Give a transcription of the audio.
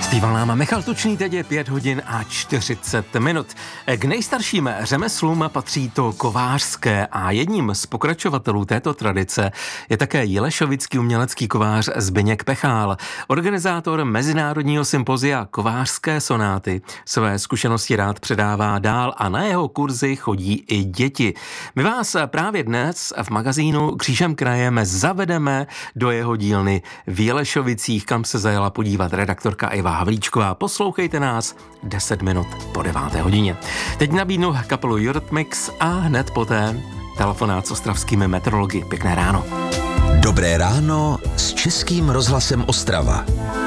Zpíval nám Michal Tučný, teď je 5 hodin a 40 minut. K nejstarším řemeslům patří to kovářské a jedním z pokračovatelů této tradice je také jelešovický umělecký kovář Zbyněk Pechál. Organizátor mezinárodního sympozia Kovářské sonáty své zkušenosti rád předává dál a na jeho kurzy chodí i děti. My vás právě dnes v magazínu Křížem krajem zavedeme do jeho dílny v Jelešovicích, kam se zajela podívat redaktorka Iva Havlíčková. Poslouchejte nás 10 minut po 9. hodině. Teď nabídnu kapelu Eurythmics a hned poté telefonát s ostravskými meteorology. Pěkné ráno. Dobré ráno s Českým rozhlasem Ostrava.